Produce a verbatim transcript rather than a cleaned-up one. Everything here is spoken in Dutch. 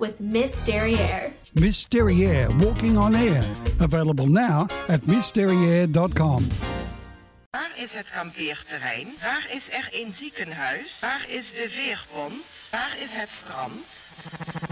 with Miss Derriere. Miss Derriere, Walking on Air. Available now at miss derriere dot com. Waar is het kampeerterrein? Waar is er een ziekenhuis? Waar is de veerpont? Waar is het strand?